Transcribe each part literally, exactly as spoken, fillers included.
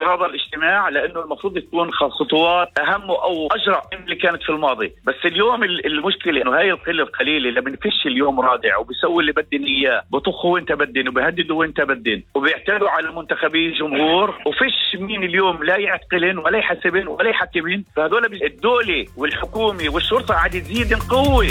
هذا الاجتماع لأنه المفروض تكون خطوات أهم أو أجرأ من اللي كانت في الماضي. بس اليوم المشكلة إنه هاي القلة القليلة اللي بنفش اليوم رادع وبيسوي اللي بدن إياه، بطخوا وانت بدن وبيهددوا وانت بدن وبيعتدوا على منتخبي جمهور، وفش مين اليوم لا يعتقلن ولا يحسبن ولا يحكمن. فهذول الدولة والحكومة والشرطة عاد تزيد قوة.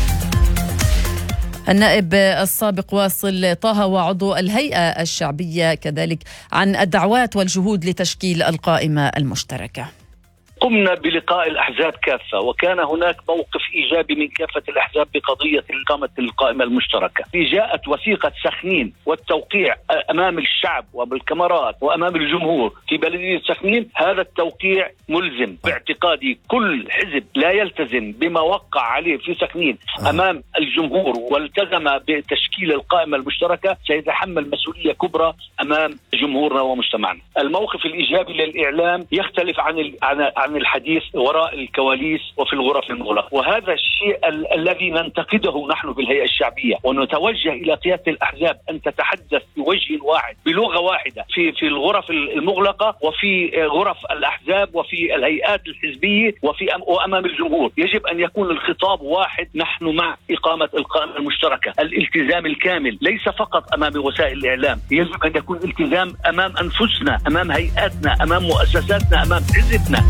النائب السابق واصل طه وعضو الهيئة الشعبية كذلك عن الدعوات والجهود لتشكيل القائمة المشتركة. قمنا بلقاء الأحزاب كافة، وكان هناك موقف إيجابي من كافة الأحزاب بقضية إقامة القائمة المشتركة. جاءت وثيقة سخنين والتوقيع أمام الشعب وبالكاميرات وأمام الجمهور في بلدية سخنين. هذا التوقيع ملزم باعتقادي. كل حزب لا يلتزم بما وقع عليه في سخنين أمام الجمهور والتزم بتشكيل القائمة المشتركة سيتحمل مسؤولية كبرى أمام جمهورنا ومجتمعنا. الموقف الإيجابي للإعلام يختلف عن عن عن الحديث وراء الكواليس وفي الغرف المغلقة، وهذا الشيء ال- الذي ننتقده نحن في الهيئة الشعبية، ونتوجه إلى قيادة الأحزاب أن تتحدث بوجه واحد بلغة واحدة في في الغرف المغلقة وفي غرف الأحزاب وفي الهيئات الحزبية وفي أم وأمام الجمهور. يجب أن يكون الخطاب واحد. نحن مع إقامة القائمة المشتركة، الالتزام الكامل ليس فقط أمام وسائل الإعلام، يجب أن يكون التزام أمام أنفسنا، أمام هيئاتنا، أمام مؤسساتنا، أمام حزبنا.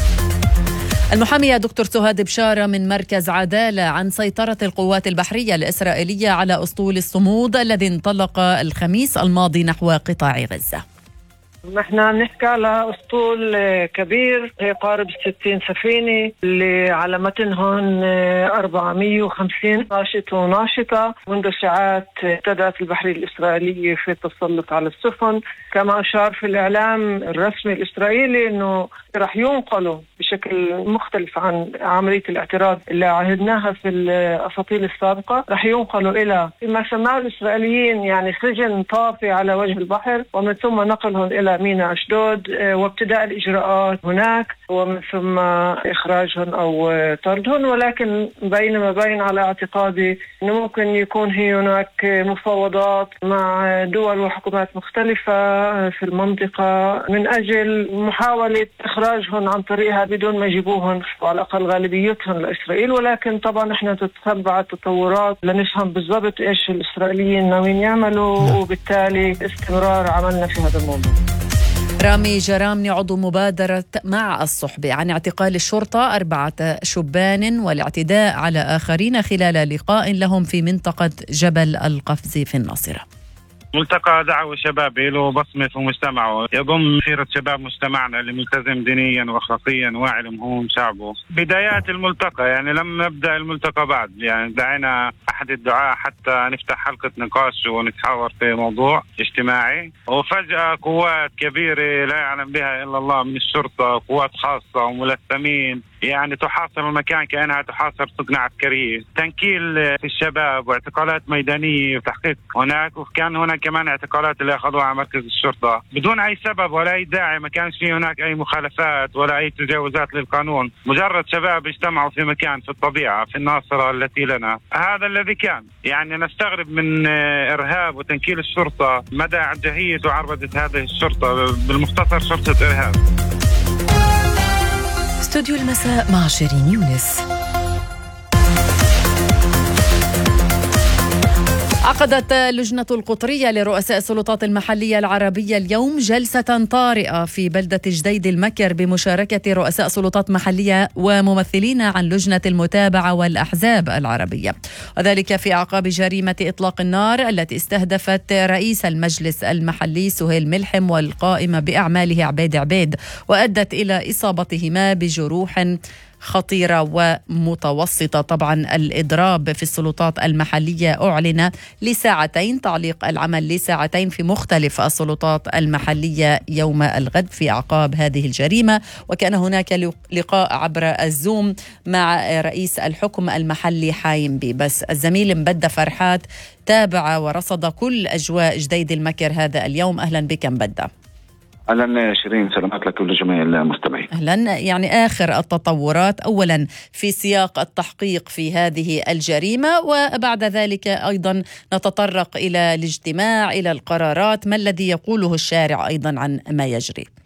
المحامية دكتور سهاد بشارة من مركز عدالة عن سيطرة القوات البحرية الإسرائيلية على أسطول الصمود الذي انطلق الخميس الماضي نحو قطاع غزة. نحن نحكي على أسطول كبير يقارب ستين سفينة اللي على متنهم أربعمية وخمسين ناشط وناشطة. منذ ساعات ابتدأت البحرية الإسرائيلية في التسلط على السفن. كما أشار في الإعلام الرسمي الإسرائيلي أنه رح ينقلوا بشكل مختلف عن عملية الاعتراض اللي عهدناها في الأساطيل السابقة، رح ينقلوا إلى ما سماه الإسرائيليين يعني سجن طافي على وجه البحر، ومن ثم نقلهم إلى ميناء أشدود وابتداء الإجراءات هناك، ومن ثم إخراجهم أو طردهم. ولكن بينما بين على اعتقادي أنه ممكن يكون هناك مفاوضات مع دول وحكومات مختلفة في المنطقة من أجل محاولة إخراجهم عن طريقها بدون ما يجيبوهم وعلى الأقل غالبيتهم لإسرائيل. ولكن طبعا إحنا تتبع التطورات لنفهم بالضبط إيش الإسرائيليين ناويين يعملوا، وبالتالي استمرار عملنا في هذا الموضوع. رامي جرامني عضو مبادرة مع الصحبة عن اعتقال الشرطة أربعة شبان والاعتداء على آخرين خلال لقاء لهم في منطقة جبل القفز في الناصرة. ملتقى دعوة شبابي له بصمة في مجتمعه، يضم خيرة شباب مجتمعنا اللي ملتزم دينيا واخلاقيا واعي لمهام شعبه. بدايات الملتقى يعني لم نبدأ الملتقى بعد، يعني دعينا أحد الدعاء حتى نفتح حلقة نقاش ونتحاور في موضوع اجتماعي، وفجأة قوات كبيرة لا يعلم بها إلا الله من الشرطة، قوات خاصة وملثمين يعني تحاصر المكان كأنها تحاصر سجن عسكري، تنكيل في الشباب واعتقالات ميدانية وتحقيق هناك. وكان هناك كمان اعتقالات اللي أخذوها على مركز الشرطة بدون أي سبب ولا أي داعي، ما كانش فيه هناك أي مخالفات ولا أي تجاوزات للقانون، مجرد شباب اجتمعوا في مكان في الطبيعة في الناصرة التي لنا. هذا الذي كان يعني نستغرب من إرهاب وتنكيل الشرطة، مدى عجهية وعربدة هذه الشرطة، بالمختصر شرطة إرهاب. استوديو المساء مع شيرين يونس. عقدت اللجنة القطرية لرؤساء السلطات المحلية العربية اليوم جلسة طارئة في بلدة جديد المكر بمشاركة رؤساء سلطات محلية وممثلين عن لجنة المتابعة والأحزاب العربية، وذلك في أعقاب جريمة إطلاق النار التي استهدفت رئيس المجلس المحلي سهيل ملحم والقائم بأعماله عبيد عبيد، وأدت إلى إصابتهما بجروح خطيرة ومتوسطة. طبعا الإضراب في السلطات المحلية أعلن لساعتين، تعليق العمل لساعتين في مختلف السلطات المحلية يوم الغد في أعقاب هذه الجريمة. وكان هناك لقاء عبر الزوم مع رئيس الحكم المحلي حايم بيبس. الزميل مبدة فرحات تابع ورصد كل أجواء جديد المكر هذا اليوم. أهلا بك مبدة. أهلا شيرين، سلامات لك ولجميع المستمعين. أهلا. يعني آخر التطورات أولا في سياق التحقيق في هذه الجريمة، وبعد ذلك أيضا نتطرق إلى الاجتماع إلى القرارات، ما الذي يقوله الشارع أيضا عن ما يجري؟